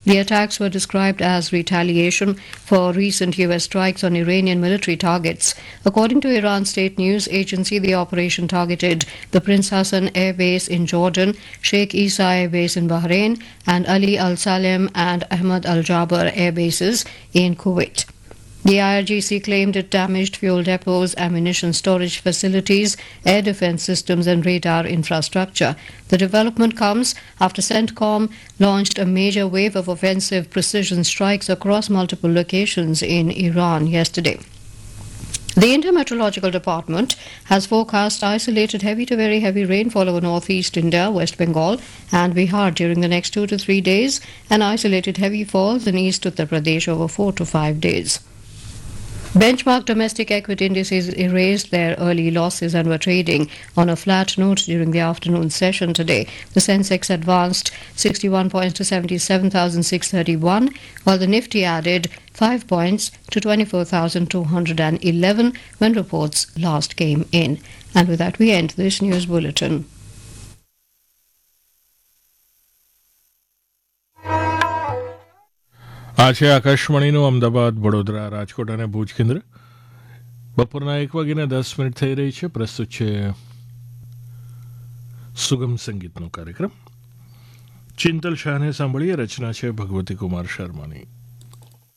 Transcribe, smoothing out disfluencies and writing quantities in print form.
The attacks were described as retaliation for recent U.S. strikes on Iranian military targets. According to Iran state news agency, the operation targeted the Prince Hassan Air Base in Jordan, Sheikh Isa Air Base in Bahrain, and Ali Al Salem and Ahmad Al Jaber air bases in Kuwait. The IRGC claimed it damaged fuel depots, ammunition storage facilities, air defense systems, and radar infrastructure. The development comes after CENTCOM launched a major wave of offensive precision strikes across multiple locations in Iran yesterday. The Intermeteorological Department has forecast isolated heavy to very heavy rainfall over northeast India, West Bengal, and Bihar during the next 2 to 3 days, and isolated heavy falls in East Uttar Pradesh over 4 to 5 days. Benchmark domestic equity indices erased their early losses and were trading on a flat note during the afternoon session today. The Sensex advanced 61 points to 77,631, while the Nifty added 5 points to 24,211 when reports last came in. And with that, we end this news bulletin. આ છે આકાશવાણીનું અમદાવાદ, વડોદરા, રાજકોટ અને ભુજ કેન્દ્ર. બપોરના 1:10 થઈ રહી છે. પ્રસ્તુત છે સુગમ સંગીતનો કાર્યક્રમ. ચિંતલ શાહને સાંભળીએ. રચના છે ભગવતી કુમાર શર્માની.